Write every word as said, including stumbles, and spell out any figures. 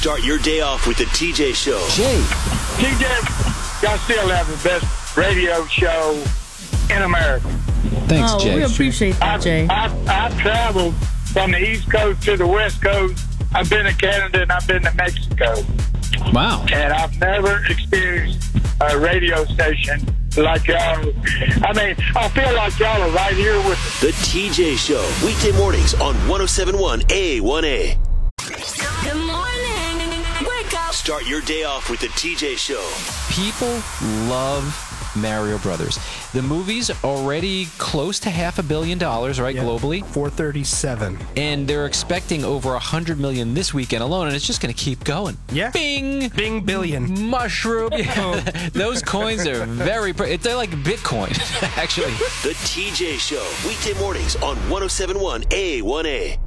Start your day off with the T J Show. Jay. T J, y'all still have the best radio show in America. Thanks, oh, Jay. we appreciate that, I've, Jay. I've, I've traveled from the East Coast to the West Coast. I've been to Canada and I've been to Mexico. Wow. And I've never experienced a radio station like y'all. I mean, I feel like y'all are right here with us. The T J Show, weekday mornings on one oh seven point one A one A. Good morning. Wake up. Start your day off with the T J Show. People love Mario Brothers. The movie's already close to half a billion dollars, right, Yeah, globally? four thirty-seven. And they're expecting over a hundred million this weekend alone, and it's just going to keep going. Yeah. Bing! Bing billion. Mushroom. Yeah. Those coins are very... Pre- they're like Bitcoin, actually. The T J Show, weekday mornings on one oh seven point one A one A.